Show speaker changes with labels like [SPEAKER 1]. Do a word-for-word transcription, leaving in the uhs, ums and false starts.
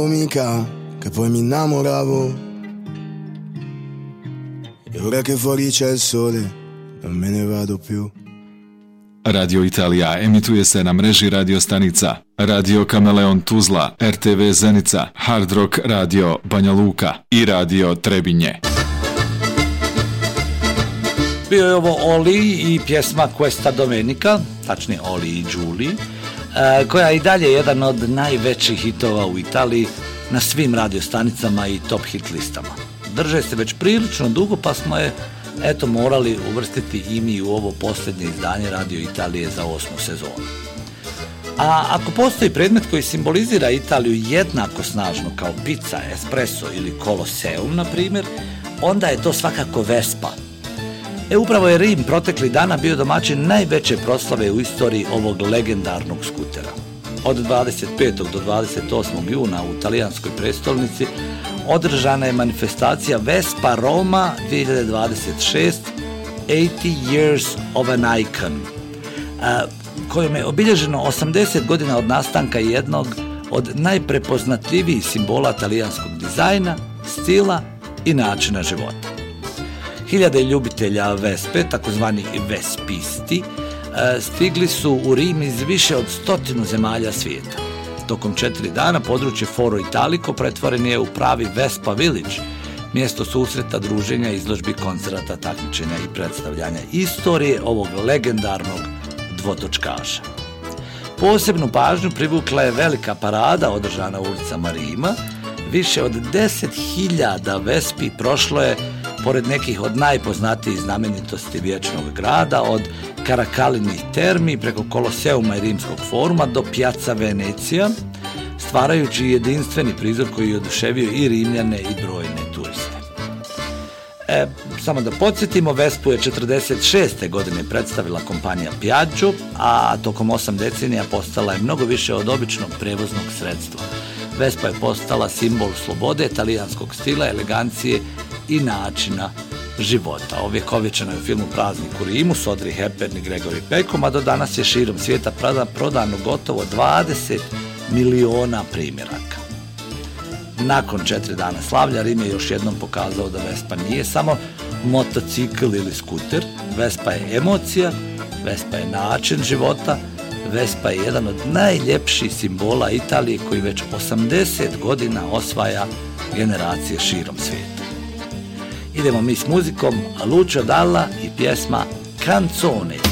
[SPEAKER 1] Mica che poi mi innamoravo e ora che fuori c'è il sole non me ne vado più.
[SPEAKER 2] Radio Italija emituje se na mreži radio stanica Radio Kameleon Tuzla, R T V Zenica, Hard Rock Radio Banja Luka i Radio Trebinje.
[SPEAKER 3] Bio je ovo Oli i pjesma Questa Domenica, tačnije Oli i Giuli, koja je i dalje jedan od najvećih hitova u Italiji na svim radiostanicama i top hit listama. Drže se već prilično dugo, pa smo je eto morali uvrstiti i mi u ovo posljednje izdanje Radio Italije za osmu sezonu. A ako postoji predmet koji simbolizira Italiju jednako snažno kao pizza, espresso ili Colosseum, na primjer, onda je to svakako Vespa. E upravo je Rim protekli dana bio domaćin najveće proslave u istoriji ovog legendarnog skutera. Od dvadeset petog do dvadeset osmog juna u talijanskoj prestolnici održana je manifestacija Vespa Roma dvije hiljade dvadeset šest eighty years of an icon, kojom je obilježeno osamdeset godina od nastanka jednog od najprepoznatljivijih simbola talijanskog dizajna, stila i načina života. Hiljade ljubitelja Vespe, takozvani Vespisti, stigli su u Rim iz više od stotinu zemalja svijeta. Tokom četiri dana područje Foro Italico pretvoren je u pravi Vespa Village, mjesto susreta, druženja, izložbi, koncerata, takmičenja i predstavljanja istorije ovog legendarnog dvotočkaša. Posebnu pažnju privukla je velika parada održana u ulicama Rima. Više od deset hiljada Vespi prošlo je pored nekih od najpoznatijih znamenitosti vječnog grada, od Karakalinih termi preko Koloseuma i Rimskog foruma do Piazza Venecija, stvarajući jedinstveni prizor koji je oduševio i Rimljane i brojne turiste. E, samo da podsjetimo, Vespu je četrdeset šeste godine predstavila kompanija Piaggio, a tokom osam decenija postala je mnogo više od običnog prevoznog sredstva. Vespa je postala simbol slobode, talijanskog stila, elegancije i načina života. Ovjekovječeno je u filmu Praznik u Rimu s Audrey Hepburn i Gregory Peckom, a do danas je širom svijeta prodano gotovo dvadeset miliona primjeraka. Nakon četiri dana slavlja, Rim je još jednom pokazao da Vespa nije samo motocikl ili skuter. Vespa je emocija, Vespa je način života, Vespa je jedan od najljepših simbola Italije koji već osamdeset godina osvaja generacije širom svijeta. Idemo mi s muzikom, Lucio Dalla i pjesma Canzone.